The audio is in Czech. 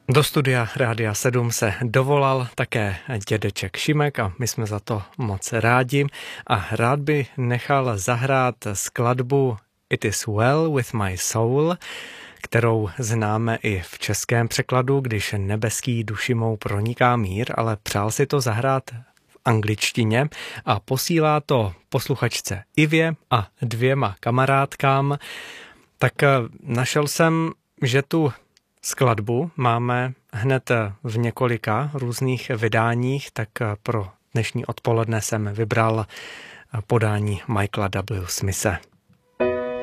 Do studia Rádia 7 se dovolal také dědeček Šimek a my jsme za to moc rádi. A rád by nechal zahrát skladbu It is well with my soul, kterou známe i v českém překladu, když nebeský duši mou proniká mír, ale přál si to zahrát v angličtině a posílá to posluchačce Ivě a 2 kamarádkám. Tak našel jsem, že tu skladbu máme hned v několika různých vydáních, tak pro dnešní odpoledne jsem vybral podání Michaela W. Smithe.